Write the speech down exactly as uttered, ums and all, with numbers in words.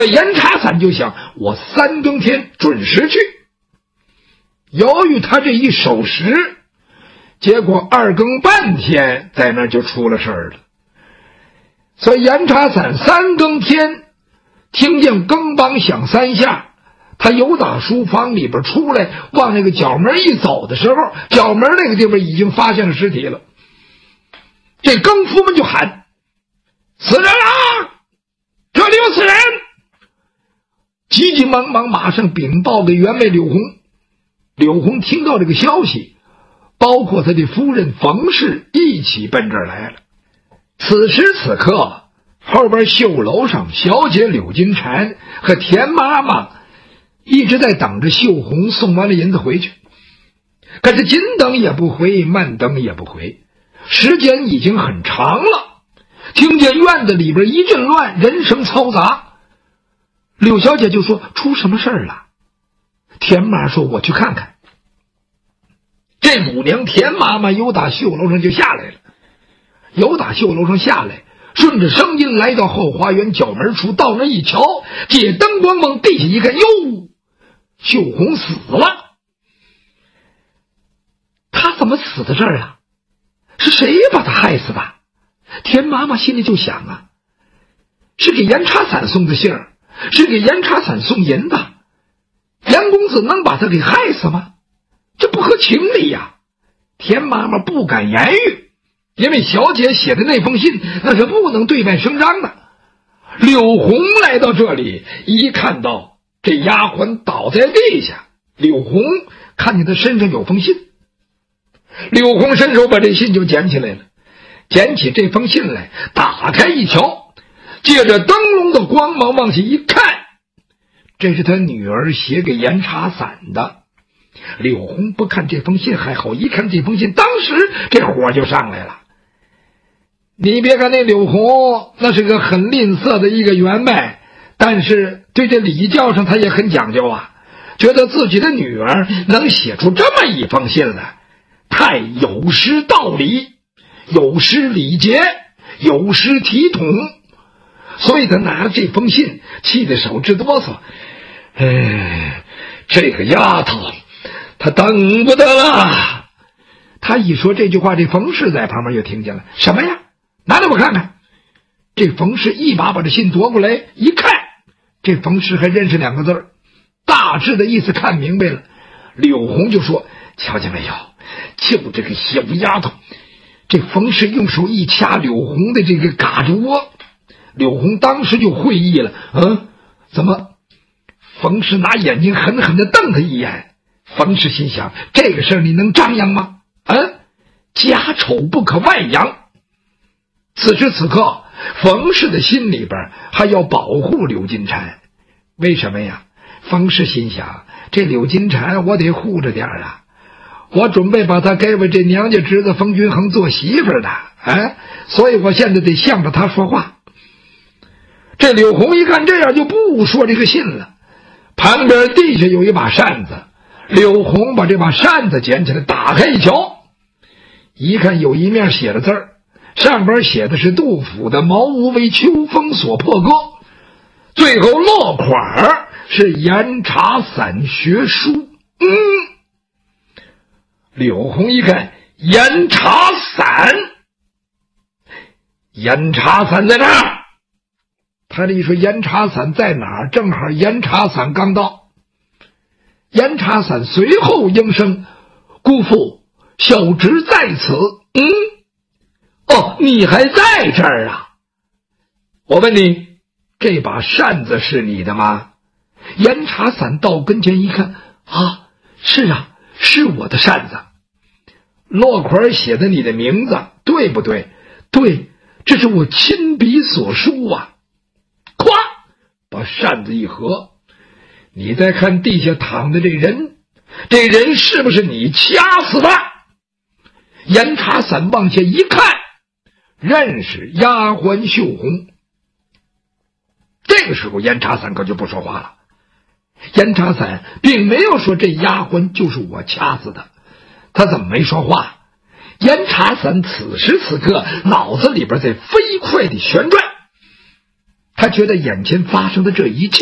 严查伞就想，我三更天准时去。由于他这一守时，结果二更半天在那儿就出了事儿了。所以严查伞三更天听见更梆响三下，他由打书房里边出来，往那个角门一走的时候，角门那个地方已经发现了尸体了。这更夫们就喊：死人啦！这里有死人！急急忙忙马上禀报给员外柳红。柳红听到这个消息，包括他的夫人冯氏一起奔这儿来了。此时此刻，后边绣楼上小姐柳金蝉和田妈妈一直在等着秀红送完了银子回去，可是紧等也不回，慢等也不回，时间已经很长了。听见院子里边一阵乱，人声嘈杂，柳小姐就说：出什么事儿了？田妈说：我去看看。这母娘田妈妈由打绣楼上就下来了，由打绣楼上下来，顺着声音来到后花园角门处，到那一瞧，借灯光往地下一看，哟，秀红死了。她怎么死在这儿啊？是谁把她害死的？田妈妈心里就想啊，是给严查伞送的信儿，是给严查伞送银的。严公子能把她给害死吗？这不合情理呀！田妈妈不敢言语，因为小姐写的那封信那是不能对外声张的。柳红来到这里，一看到这丫鬟倒在地下，柳红看见她身上有封信，柳红伸手把这信就捡起来了，捡起这封信来，打开一瞧，借着灯笼的光芒往下一看，这是他女儿写给严查伞的。柳红不看这封信还好，一看这封信，当时这火就上来了。你别看那柳红那是个很吝啬的一个员外，但是对这礼教上他也很讲究啊，觉得自己的女儿能写出这么一封信来，太有失道理，有失礼节，有失体统，所以他拿着这封信气得手直哆嗦。哎，这个丫头她等不得了。他一说这句话，这冯氏在旁边就听见了。什么呀？拿来我看看。这冯氏一把把这信夺过来一看，这冯氏还认识两个字，大致的意思看明白了。柳红就说：瞧见没有，就这个小丫头。这冯氏用手一掐柳红的这个嘎肢窝，柳红当时就会意了。嗯，怎么？冯氏拿眼睛狠狠地瞪他一眼。冯氏心想，这个事儿你能张扬吗？嗯，家丑不可外扬。此时此刻，冯氏的心里边还要保护柳金蝉。为什么呀？冯氏心想，这柳金蝉我得护着点啊，我准备把她给我这娘家侄子冯君衡做媳妇的，哎，所以我现在得向着她说话。这柳红一看这样，就不说这个信了。旁边地下有一把扇子，柳红把这把扇子捡起来，打开一瞧，一看有一面写了字儿，上边写的是杜甫的茅屋为秋风所破歌，最后落款是严查伞学书。嗯，柳红一看严查伞，严查伞在哪儿？他这一说严查伞在哪儿，正好严查伞刚到。严查伞随后应声：姑父，小侄在此。嗯，哦，你还在这儿啊？我问你，这把扇子是你的吗？严查伞到跟前一看，啊，是啊，是我的扇子。落款写的你的名字，对不对？对，这是我亲笔所书啊。咵，把扇子一合，你再看地下躺的这人，这人是不是你掐死的？严查伞往下一看，认识丫鬟秀红。这个时候严查伞可就不说话了。严查伞并没有说这丫鬟就是我掐死的，他怎么没说话？严查伞此时此刻脑子里边在飞快地旋转， 他觉得眼前发生的这一切